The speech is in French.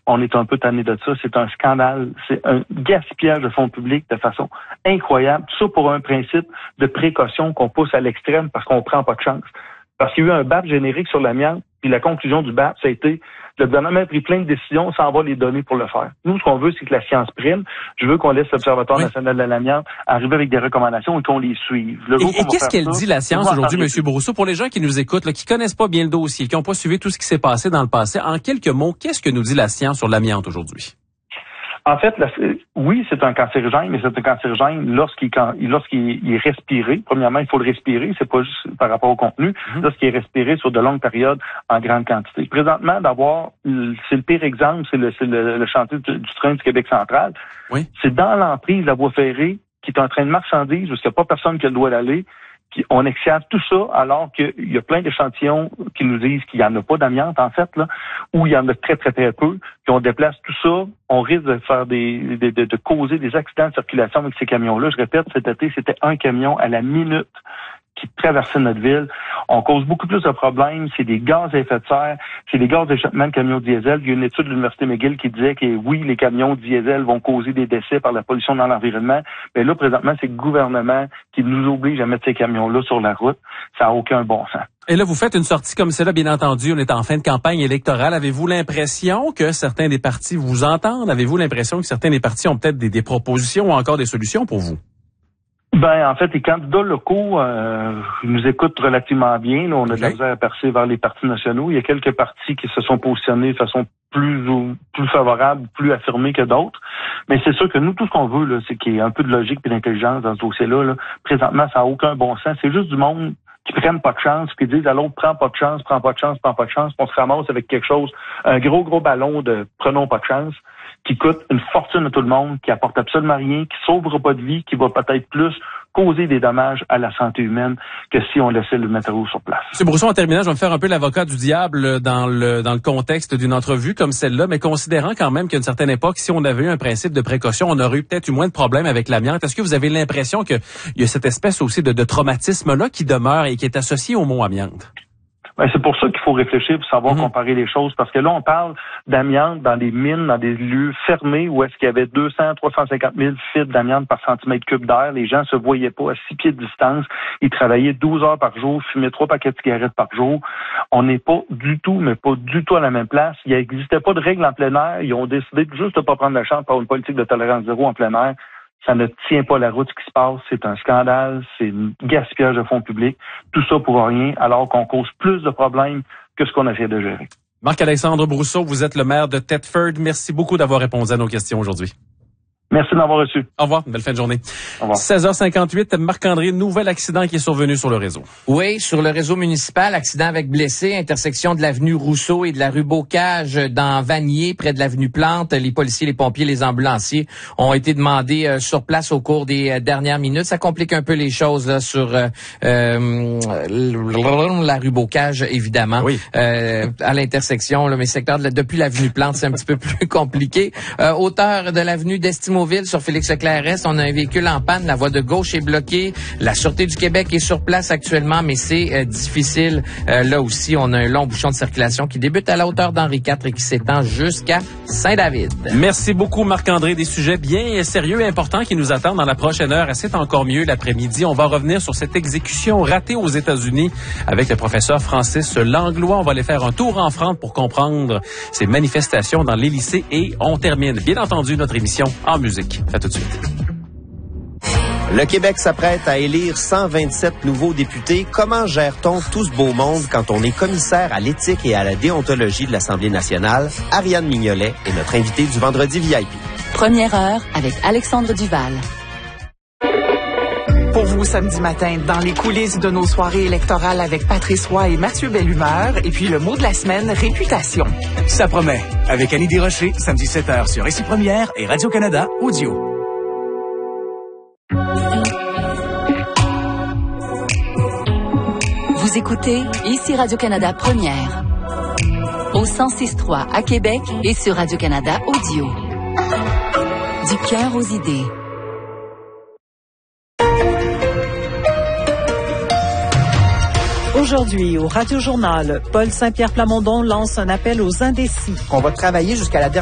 On est un peu tanné de ça. C'est un scandale. C'est un gaspillage de fonds publics de façon incroyable. Tout ça pour un principe de précaution qu'on pousse à l'extrême parce qu'on prend pas de chance. Parce qu'il y a eu un BAP générique sur l'amiante, puis la conclusion du BAP, ça a été le gouvernement a pris plein de décisions sans avoir les données pour le faire. Nous, ce qu'on veut, c'est que la science prime. Je veux qu'on laisse l'Observatoire national de l'amiante arriver avec des recommandations et qu'on les suive. Et qu'est-ce qu'elle dit, la science, aujourd'hui, M. Brousseau, pour les gens qui nous écoutent, là, qui connaissent pas bien le dossier, qui n'ont pas suivi tout ce qui s'est passé dans le passé, en quelques mots, qu'est-ce que nous dit la science sur l'amiante aujourd'hui? En fait, oui, c'est un cancérigène, mais c'est un cancérigène lorsqu'il est respiré. Premièrement, il faut le respirer, c'est pas juste par rapport au contenu. Lorsqu'il est respiré sur de longues périodes en grande quantité. Présentement, c'est le pire exemple, c'est le chantier du train du Québec central. Oui. C'est dans l'emprise de la voie ferrée qui est en train de marchandises, où il n'y a pas personne qui a le droit d'aller. Puis on excave tout ça alors qu'il y a plein d'échantillons qui nous disent qu'il n'y en a pas d'amiante, en fait, là, ou il y en a très, très, très peu. Puis on déplace tout ça, on risque de faire de causer des accidents de circulation avec ces camions-là. Je répète, cet été, c'était un camion à la minute qui traversait notre ville. On cause beaucoup plus de problèmes. C'est des gaz à effet de serre. C'est des gaz d'échappement de camions diesel. Il y a une étude de l'Université McGill qui disait que oui, les camions diesel vont causer des décès par la pollution dans l'environnement. Mais là, présentement, c'est le gouvernement qui nous oblige à mettre ces camions-là sur la route. Ça n'a aucun bon sens. Et là, vous faites une sortie comme celle-là, bien entendu. On est en fin de campagne électorale. Avez-vous l'impression que certains des partis vous entendent? Avez-vous l'impression que certains des partis ont peut-être des propositions ou encore des solutions pour vous? Ben, en fait, les candidats locaux nous écoutent relativement bien. Là, on a de la misère à percer vers les partis nationaux. Il y a quelques partis qui se sont positionnés de façon plus favorable, plus affirmée que d'autres. Mais c'est sûr que nous, tout ce qu'on veut, là, c'est qu'il y ait un peu de logique et d'intelligence dans ce dossier-là. Là. Présentement, ça n'a aucun bon sens. C'est juste du monde qui prennent pas de chance, qui disent à l'autre, prends pas de chance, prends pas de chance, prends pas de chance, on se ramasse avec quelque chose, un gros ballon de prenons pas de chance, qui coûte une fortune à tout le monde, qui apporte absolument rien, qui sauvera pas de vie, qui va peut-être plus causer des dommages à la santé humaine que si on laissait le matériau sur place. M. Brousseau, en terminant, je vais me faire un peu l'avocat du diable dans le contexte d'une entrevue comme celle-là, mais considérant quand même qu'à une certaine époque, si on avait eu un principe de précaution, on aurait eu peut-être eu moins de problèmes avec l'amiante. Est-ce que vous avez l'impression qu'il y a cette espèce aussi de traumatisme-là qui demeure et qui est associé au mot amiante? Ben, c'est pour ça qu'il faut réfléchir pour savoir comparer les choses. Parce que là, on parle d'amiante dans des mines, dans des lieux fermés où est-ce qu'il y avait 350 000 fibres d'amiante par centimètre cube d'air. Les gens se voyaient pas à 6 pieds de distance. Ils travaillaient 12 heures par jour, fumaient 3 paquets de cigarettes par jour. On n'est pas du tout, mais pas du tout à la même place. Il n'existait pas de règles en plein air. Ils ont décidé de juste de pas prendre la chance par une politique de tolérance zéro en plein air. Ça ne tient pas la route ce qui se passe, c'est un scandale, c'est un gaspillage de fonds publics, tout ça pour rien, alors qu'on cause plus de problèmes que ce qu'on essaie de gérer. Marc-Alexandre Brousseau, vous êtes le maire de Thetford. Merci beaucoup d'avoir répondu à nos questions aujourd'hui. Merci de m'avoir reçu. Au revoir. Belle fin de journée. Au revoir. 16h58, Marc-André, nouvel accident qui est survenu sur le réseau. Oui, sur le réseau municipal, accident avec blessé, intersection de l'avenue Rousseau et de la rue Bocage dans Vanier, près de l'avenue Plante. Les policiers, les pompiers, les ambulanciers ont été demandés sur place au cours des dernières minutes. Ça complique un peu les choses là, sur la rue Bocage, évidemment. Oui. À l'intersection, là, mais secteur depuis l'avenue Plante, c'est un petit peu plus compliqué. Hauteur de l'avenue d'Estimauville sur Félix-Leclerc-Est, on a un véhicule en panne, la voie de gauche est bloquée. La Sûreté du Québec est sur place actuellement, mais c'est difficile. Là aussi, on a un long bouchon de circulation qui débute à la hauteur d'Henri IV et qui s'étend jusqu'à Saint-David. Merci beaucoup, Marc-André. Des sujets bien sérieux et importants qui nous attendent dans la prochaine heure. C'est encore mieux l'après-midi. On va revenir sur cette exécution ratée aux États-Unis avec le professeur Francis Langlois. On va aller faire un tour en France pour comprendre ces manifestations dans les lycées et on termine, bien entendu, notre émission en musique. À tout de suite. Le Québec s'apprête à élire 127 nouveaux députés. Comment gère-t-on tout ce beau monde quand on est commissaire à l'éthique et à la déontologie de l'Assemblée nationale? Ariane Mignolet est notre invitée du Vendredi VIP. Première heure avec Alexandre Duval. Pour vous, samedi matin, dans les coulisses de nos soirées électorales avec Patrice Roy et Mathieu Bellumeur. Et puis le mot de la semaine, réputation. Ça promet. Avec Annie Desrochers, samedi 7h sur Ici Première et Radio-Canada Audio. Vous écoutez Ici Radio-Canada Première. Au 106.3 à Québec et sur Radio-Canada Audio. Du cœur aux idées. Aujourd'hui, au Radio-Journal, Paul Saint-Pierre Plamondon lance un appel aux indécis. On va travailler jusqu'à la dernière